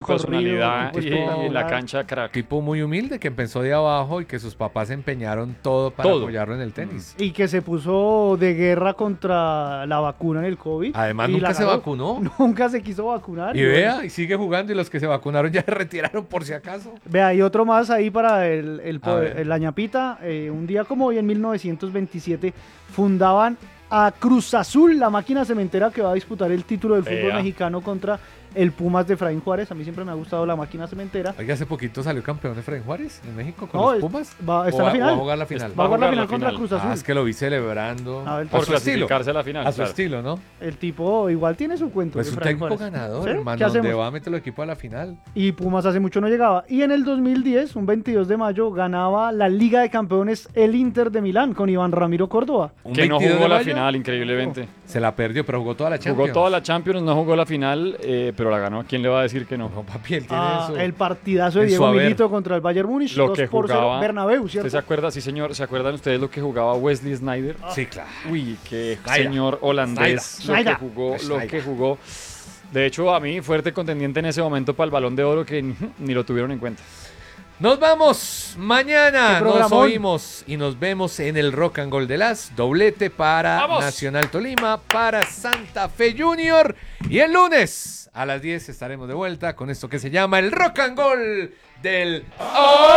personalidad pues, y la cancha crack. Tipo muy humilde que empezó de abajo y que sus papás empeñaron todo para apoyarlo en el tenis. Y que se puso de guerra contra la vacuna en el COVID. Además, y nunca la se ganó. vacunó. Nunca se quiso vacunar. Y vea, y sigue jugando y los que se vacunaron ya se retiraron por si acaso. Vea, y otro más ahí para A ver. la ñapita. Un día como hoy, en 1927, fundaban a Cruz Azul, la máquina cementera que va a disputar el título del fútbol Vea. mexicano contra el Pumas de Efraín Juárez. A mí siempre me ha gustado la máquina cementera. Oiga, hace poquito salió campeón Efraín Juárez en México con No, los Pumas. está en la ¿O final. va a jugar la final? Va a jugar la final la contra final. Cruz Azul. Es que lo vi celebrando. A ver, Por su estilo. clasificarse a la final. A su claro. estilo, ¿no? El tipo igual tiene su cuento. Pues un Efraín técnico Juárez. ganador, ¿Sí? hermano. ¿Qué Donde hacemos? va a meter el equipo a la final. Y Pumas hace mucho no llegaba. Y en el 2010, un 22 de mayo, ganaba la Liga de Campeones el Inter de Milán con Iván Ramiro Córdoba. Un Que no 22 jugó de la mayo, final, increíblemente. Se la perdió, pero jugó toda la Champions. Jugó toda la Champions, no jugó la final, pero la ganó. ¿Quién le va a decir que no? No, papi, él tiene eso. El partidazo de en su Diego haber. Milito contra el Bayern Múnich. Lo 2 que por 0, jugaba. Bernabéu, ¿Usted ¿cierto? se acuerda? Sí, señor. ¿Se acuerdan ustedes lo que jugaba Wesley Sneijder? Sí, claro. Uy, qué Sneijder. señor holandés. Sneijder. Lo que jugó. De hecho, a mí, fuerte contendiente en ese momento para el Balón de Oro que ni lo tuvieron en cuenta. Nos vamos. Mañana Qué nos programón. oímos y nos vemos en el Rock and Roll de las. Doblete para ¡Vamos! Nacional Tolima, para Santa Fe Junior. Y el lunes a las 10 estaremos de vuelta con esto que se llama el Rock and Roll del...